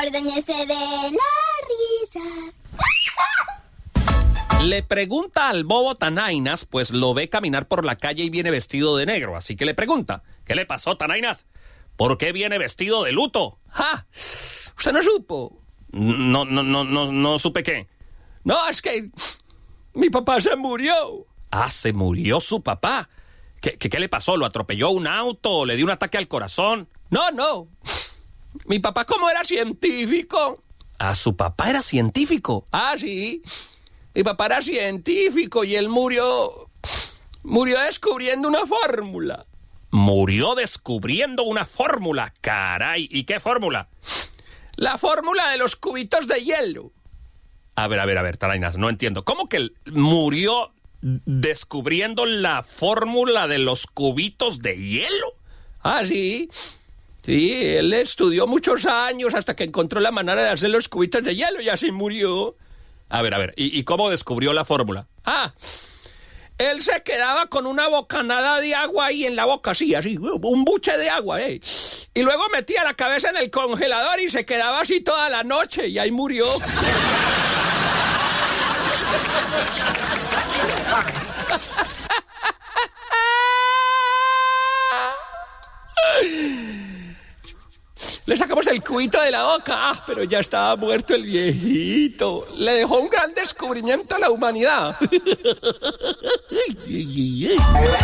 Ordeñese de la risa. Le pregunta al bobo Tanainas, pues lo ve caminar por la calle y viene vestido de negro. Así que le pregunta, ¿qué le pasó, Tanainas? ¿Por qué viene vestido de luto? ¡Ja! ¿Usted no supo? No supe qué. No, es que mi papá se murió. Ah, ¿se murió su papá? ¿Qué le pasó? ¿Lo atropelló un auto? ¿Le dio un ataque al corazón? No. Mi papá, ¿cómo era científico? Ah, ¿su papá era científico? Ah, sí. Mi papá era científico y él murió descubriendo una fórmula. ¿Murió descubriendo una fórmula? Caray, ¿y qué fórmula? La fórmula de los cubitos de hielo. A ver, Tanainas, no entiendo. ¿Cómo que murió descubriendo la fórmula de los cubitos de hielo? Ah, sí. Sí, él estudió muchos años hasta que encontró la manera de hacer los cubitos de hielo y así murió. A ver, ¿y cómo descubrió la fórmula? Ah, él se quedaba con una bocanada de agua ahí en la boca, así, un buche de agua, ¿eh? Y luego metía la cabeza en el congelador y se quedaba así toda la noche y ahí murió. Le sacamos el cubito de la boca, pero ya estaba muerto el viejito. Le dejó un gran descubrimiento a la humanidad.